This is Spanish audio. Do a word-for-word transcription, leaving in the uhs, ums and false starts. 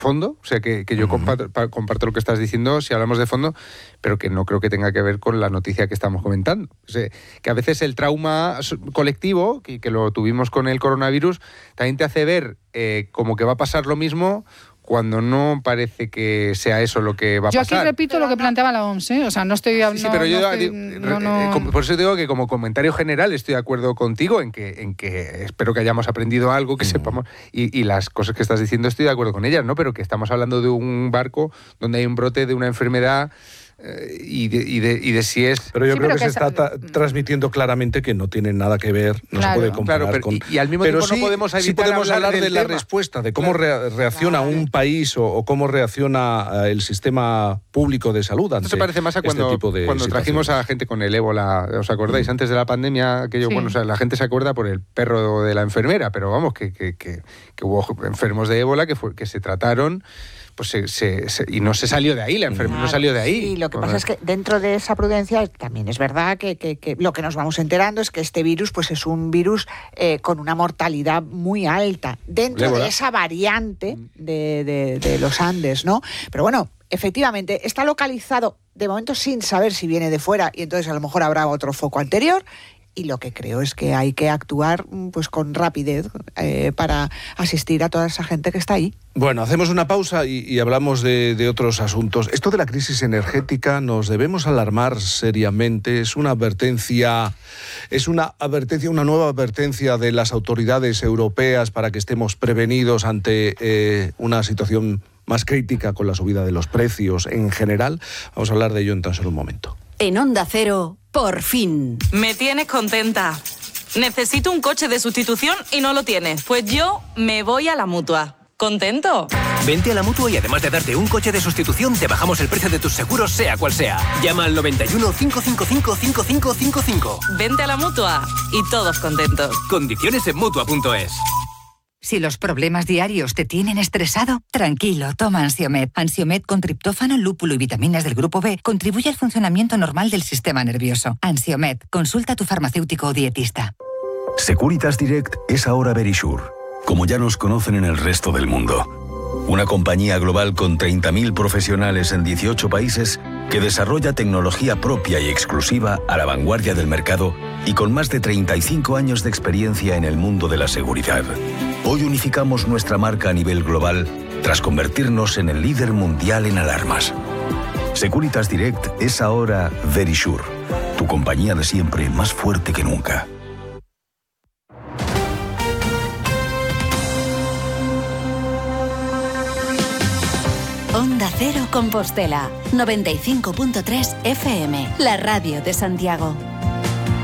fondo, o sea, que, que yo uh-huh. comparto, comparto lo que estás diciendo si hablamos de fondo, pero que no creo que tenga que ver con la noticia que estamos comentando. O sea, que a veces el trauma colectivo, que, que lo tuvimos con el coronavirus, también te hace ver eh, como que va a pasar lo mismo cuando no parece que sea eso lo que va a yo pasar. Yo aquí repito lo que planteaba la O M S, ¿eh? O sea, no estoy hablando... Sí, sí, pero no, yo, no estoy, no, no... Eh, por eso digo que como comentario general estoy de acuerdo contigo en que, en que espero que hayamos aprendido algo, que mm. sepamos, y, y las cosas que estás diciendo estoy de acuerdo con ellas, ¿no? Pero que estamos hablando de un barco donde hay un brote de una enfermedad... Y de, y, de, y de si es... Pero yo sí, creo pero que, que se está ta- transmitiendo claramente que no tiene nada que ver, no claro, se puede comparar claro, pero, con... Y, y al mismo pero tiempo sí, no podemos evitar sí podemos hablar de la tema. respuesta, de cómo claro. re- reacciona claro. un país o, o cómo reacciona el sistema público de salud ante Esto se parece más a cuando, este tipo de cuando trajimos a gente con el ébola, ¿os acordáis? Mm. Antes de la pandemia, aquello, sí. bueno, o sea, la gente se acuerda por el perro de la enfermera, pero vamos, que, que, que, que hubo enfermos de ébola que, fue, que se trataron... pues se, se, se, y no se salió de ahí, la enfermedad claro, no salió de ahí. Sí, lo que pasa es que dentro de esa prudencia también es verdad que, que, que lo que nos vamos enterando es que este virus pues es un virus eh, con una mortalidad muy alta, dentro de esa variante de, de, de los Andes, ¿no? Pero bueno, efectivamente, está localizado de momento sin saber si viene de fuera y entonces a lo mejor habrá otro foco anterior. Y lo que creo es que hay que actuar pues con rapidez eh, para asistir a toda esa gente que está ahí. Bueno, hacemos una pausa y, y hablamos de, de otros asuntos. Esto de la crisis energética nos debemos alarmar seriamente. Es una advertencia, es una advertencia, una nueva advertencia de las autoridades europeas para que estemos prevenidos ante eh, una situación más crítica con la subida de los precios en general. Vamos a hablar de ello en tan solo un momento. En Onda Cero, por fin. Me tienes contenta. Necesito un coche de sustitución y no lo tienes. Pues yo me voy a la Mutua. ¿Contento? Vente a la Mutua y además de darte un coche de sustitución, te bajamos el precio de tus seguros, sea cual sea. Llama al noventa y uno, cinco cinco cinco, cinco cinco cinco cinco. Vente a la Mutua y todos contentos. Condiciones en Mutua punto es. Si los problemas diarios te tienen estresado, tranquilo, toma Ansiomed. Ansiomed con triptófano, lúpulo y vitaminas del grupo B contribuye al funcionamiento normal del sistema nervioso. Ansiomed, consulta a tu farmacéutico o dietista. Securitas Direct es ahora Verisure, como ya nos conocen en el resto del mundo. Una compañía global con treinta mil profesionales en dieciocho países que desarrolla tecnología propia y exclusiva a la vanguardia del mercado y con más de treinta y cinco años de experiencia en el mundo de la seguridad. Hoy unificamos nuestra marca a nivel global tras convertirnos en el líder mundial en alarmas. Securitas Direct es ahora Verisure, tu compañía de siempre más fuerte que nunca. Onda Cero Compostela, noventa y cinco punto tres F M, la radio de Santiago.